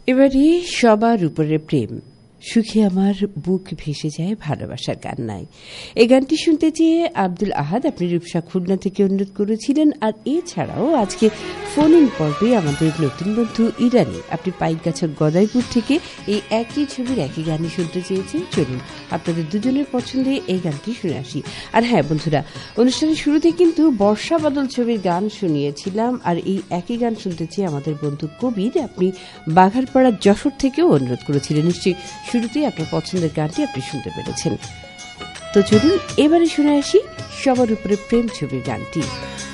এবারে সবার উপরে প্রেম, সুখে আমার বুক ভেসে যায় ভালোবাসার কান্নায়। এই গানটি শুনতে চেয়ে আব্দুল আহাদ আপনি রূপসা খুলনা থেকে অনুরোধ করেছিলেন। আর এছাড়াও আজকে ফোন ইন পর্বে আমাদের নতুন বন্ধু ইরানি আপনি পাইকগাছার গদাইপুর থেকে এই একই ছবির একই গানই শুনতে চেয়েছেন। চলুন আপনাদের দুজনের পছন্দে এই গানটি শুনে আসি। আর হ্যাঁ বন্ধুরা, অনুষ্ঠানের শুরুতে কিন্তু বর্ষা বাদল ছবির গান শুনিয়েছিলাম, আর এই একই গান শুনতে চেয়ে আমাদের বন্ধু কবির আপনি বাঘারপাড়া যশোর থেকেও অনুরোধ করেছিলেন। নিশ্চয়ই শুরুতেই আপনার পছন্দের গানটি আপনি শুনতে পেরেছেন। তো চলুন এবারে শুনে আসি সবার উপরে প্রেম ছবির গানটি।